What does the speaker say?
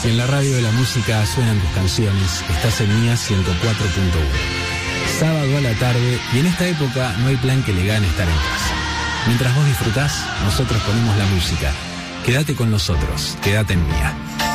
Si en la radio de la música suenan tus canciones, estás en Mía 104.1. Sábado a la tarde, y en esta época no hay plan que le gane estar en casa. Mientras vos disfrutás, nosotros ponemos la música. Quédate con nosotros, quédate en Mía.